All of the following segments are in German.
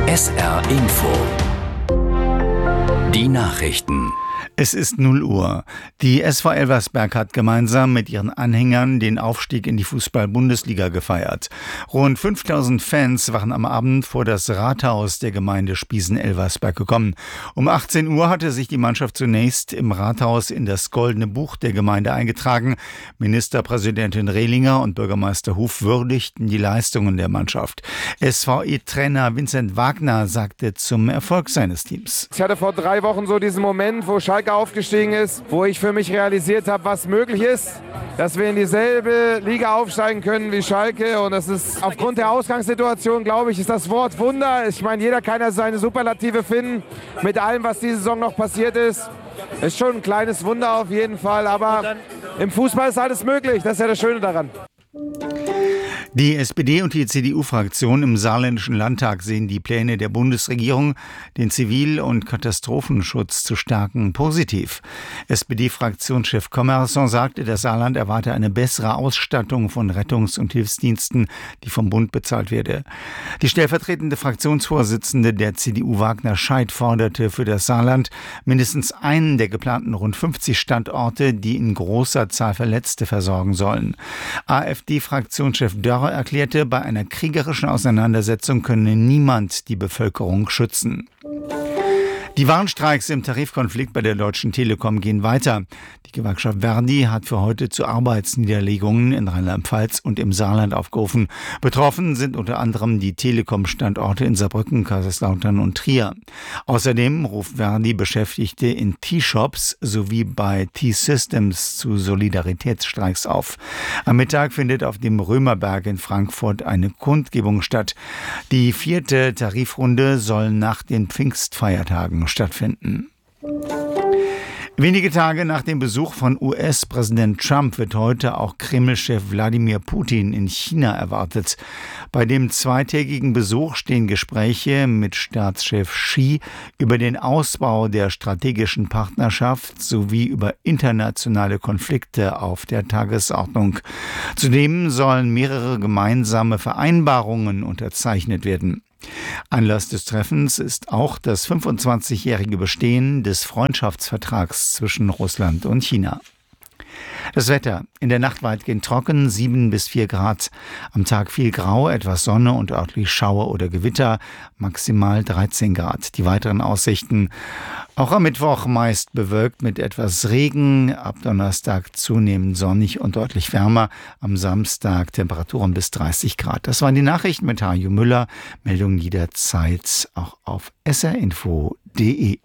SR Info. Die Nachrichten. Es ist 0 Uhr. Die SV Elversberg hat gemeinsam mit ihren Anhängern den Aufstieg in die Fußball-Bundesliga gefeiert. Rund 5000 Fans waren am Abend vor das Rathaus der Gemeinde Spiesen-Elversberg gekommen. Um 18 Uhr hatte sich die Mannschaft zunächst im Rathaus in das Goldene Buch der Gemeinde eingetragen. Ministerpräsidentin Rehlinger und Bürgermeister Huf würdigten die Leistungen der Mannschaft. SVE-Trainer Vincent Wagner sagte zum Erfolg seines Teams: Ich hatte vor 3 Wochen so diesen Moment, wo Schalke aufgestiegen ist, wo ich für mich realisiert habe, was möglich ist, dass wir in dieselbe Liga aufsteigen können wie Schalke. Und das ist aufgrund der Ausgangssituation, glaube ich, ist das Wort Wunder. Ich meine, jeder kann ja seine Superlative finden mit allem, was diese Saison noch passiert ist. Ist schon ein kleines Wunder auf jeden Fall, aber im Fußball ist alles möglich. Das ist ja das Schöne daran. Die SPD und die CDU-Fraktion im Saarländischen Landtag sehen die Pläne der Bundesregierung, den Zivil- und Katastrophenschutz zu stärken, positiv. SPD-Fraktionschef Commerson sagte, das Saarland erwarte eine bessere Ausstattung von Rettungs- und Hilfsdiensten, die vom Bund bezahlt werde. Die stellvertretende Fraktionsvorsitzende der CDU, Wagner Scheidt, forderte für das Saarland mindestens einen der geplanten rund 50 Standorte, die in großer Zahl Verletzte versorgen sollen. AfD-Fraktionschef Dörr erklärte, bei einer kriegerischen Auseinandersetzung könne niemand die Bevölkerung schützen. Die Warnstreiks im Tarifkonflikt bei der Deutschen Telekom gehen weiter. Die Gewerkschaft Verdi hat für heute zu Arbeitsniederlegungen in Rheinland-Pfalz und im Saarland aufgerufen. Betroffen sind unter anderem die Telekom-Standorte in Saarbrücken, Kaiserslautern und Trier. Außerdem ruft Verdi Beschäftigte in T-Shops sowie bei T-Systems zu Solidaritätsstreiks auf. Am Mittag findet auf dem Römerberg in Frankfurt eine Kundgebung statt. Die 4. Tarifrunde soll nach den Pfingstfeiertagen stattfinden. Wenige Tage nach dem Besuch von US-Präsident Trump wird heute auch Kreml-Chef Wladimir Putin in China erwartet. Bei dem zweitägigen Besuch stehen Gespräche mit Staatschef Xi über den Ausbau der strategischen Partnerschaft sowie über internationale Konflikte auf der Tagesordnung. Zudem sollen mehrere gemeinsame Vereinbarungen unterzeichnet werden. Anlass des Treffens ist auch das 25-jährige Bestehen des Freundschaftsvertrags zwischen Russland und China. Das Wetter: in der Nacht weitgehend trocken, 7 bis 4 Grad. Am Tag viel Grau, etwas Sonne und örtlich Schauer oder Gewitter, maximal 13 Grad. Die weiteren Aussichten: auch am Mittwoch meist bewölkt mit etwas Regen, ab Donnerstag zunehmend sonnig und deutlich wärmer, am Samstag Temperaturen bis 30 Grad. Das waren die Nachrichten mit Hajo Müller. Meldungen jederzeit auch auf srinfo.de.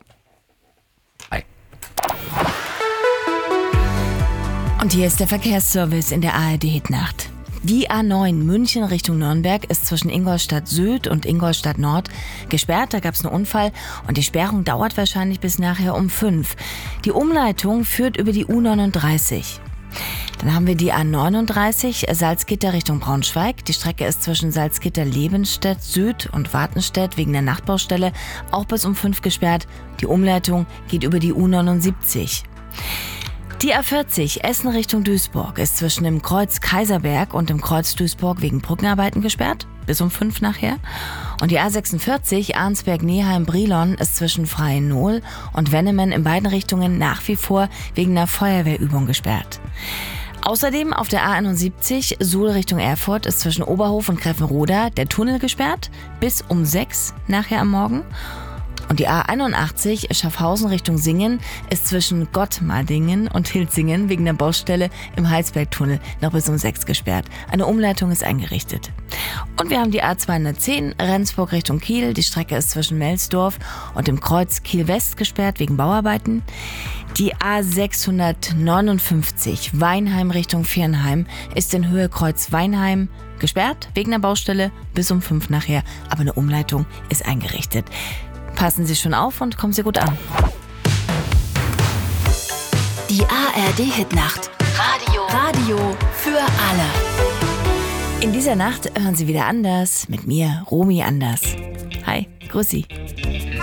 Und hier ist der Verkehrsservice in der ARD-Hitnacht. Die A9 München Richtung Nürnberg ist zwischen Ingolstadt Süd und Ingolstadt Nord gesperrt. Da gab es einen Unfall und die Sperrung dauert wahrscheinlich bis nachher um 5. Die Umleitung führt über die U39. Dann haben wir die A39 Salzgitter Richtung Braunschweig. Die Strecke ist zwischen Salzgitter-Lebenstedt Süd und Wartenstedt wegen der Nachtbaustelle auch bis um 5 gesperrt. Die Umleitung geht über die U79. Die A40 Essen Richtung Duisburg ist zwischen dem Kreuz Kaiserberg und dem Kreuz Duisburg wegen Brückenarbeiten gesperrt, bis um 5 nachher. Und die A46 Arnsberg-Neheim-Brilon ist zwischen Freiennohl und Wennemen in beiden Richtungen nach wie vor wegen einer Feuerwehrübung gesperrt. Außerdem auf der A71 Suhl Richtung Erfurt ist zwischen Oberhof und Greffenroda der Tunnel gesperrt, bis um 6 nachher am Morgen. Und die A81 Schaffhausen Richtung Singen ist zwischen Gottmardingen und Hilzingen wegen der Baustelle im Heizbergtunnel noch bis um 6 gesperrt. Eine Umleitung ist eingerichtet. Und wir haben die A210 Rendsburg Richtung Kiel. Die Strecke ist zwischen Melsdorf und dem Kreuz Kiel-West gesperrt wegen Bauarbeiten. Die A659 Weinheim Richtung Viernheim ist in Höhe Kreuz Weinheim gesperrt wegen der Baustelle bis um 5 nachher. Aber eine Umleitung ist eingerichtet. Passen Sie schon auf und kommen Sie gut an. Die ARD-Hitnacht. Radio für alle. In dieser Nacht hören Sie wieder anders mit mir, Romy Anders. Hi, grüß Sie.